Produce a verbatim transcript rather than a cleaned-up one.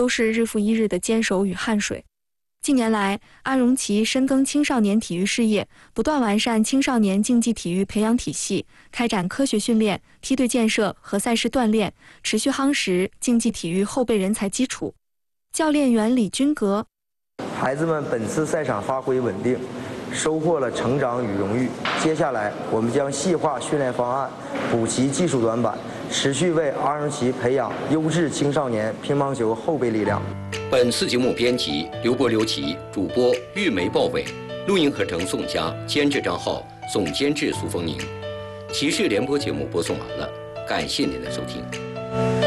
都是日复一日的坚守与汗水。近年来，安荣琪深耕青少年体育事业，不断完善青少年竞技体育培养体系，开展科学训练、梯队建设和赛事锻炼，持续夯实竞技体育后备人才基础。教练员李军格： 孩子们本次赛场发挥稳定，收获了成长与荣誉。接下来，我们将细化训练方案，补齐技术短板，持续为安荣琪培养优质青少年乒乓球后备力量。 本次节目编辑刘波、刘琦，主播玉梅、鲍伟，录音合成宋佳，监制张浩，总监制苏凤宁。骑士联播节目播送完了，感谢您的收听。